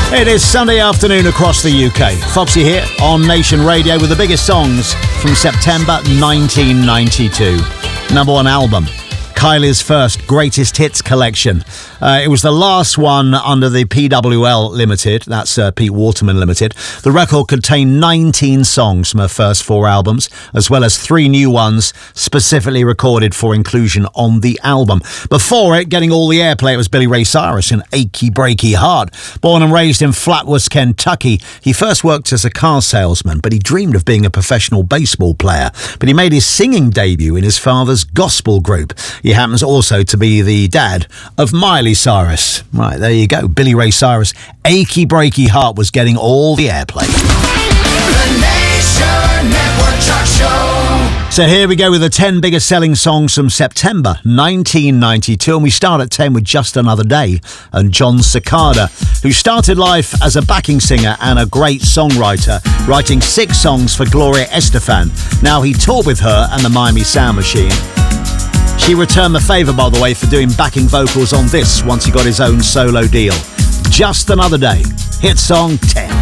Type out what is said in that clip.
It is Sunday afternoon across the UK. Foxy here on Nation Radio with the biggest songs from September 1992. Number one album, Kylie's first greatest hits collection. It was the last one under the PWL Limited, that's Pete Waterman Limited. The record contained 19 songs from her first 4 albums, as well as 3 new ones specifically recorded for inclusion on the album. Before it, getting all the airplay, it was Billy Ray Cyrus in Achy Breaky Heart. Born and raised in Flatwoods, Kentucky, he first worked as a car salesman, but he dreamed of being a professional baseball player. But he made his singing debut in his father's gospel group. He happens also to be the dad of Miley Cyrus. Right, there you go. Billy Ray Cyrus. Achy Breaky Heart was getting all the airplay. The Nation Network Chart Show. So here we go with the 10 biggest selling songs from September 1992. And we start at 10 with Just Another Day and John Cicada, who started life as a backing singer and a great songwriter, writing 6 songs for Gloria Estefan. Now he toured with her and the Miami Sound Machine. He returned the favour, by the way, for doing backing vocals on this once he got his own solo deal. Just Another Day. Hit song 10.